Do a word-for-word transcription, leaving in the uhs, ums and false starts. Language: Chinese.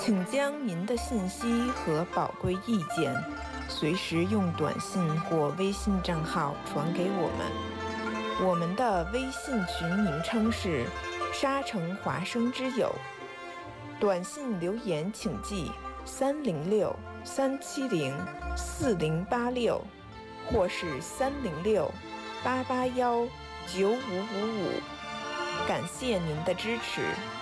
请将您的信息和宝贵意见随时用短信或微信账号传给我们。我们的微信群名称是沙城华生之友。短信留言请寄三零六三七零四零八六，或是三零六八八幺九五五五。感谢您的支持。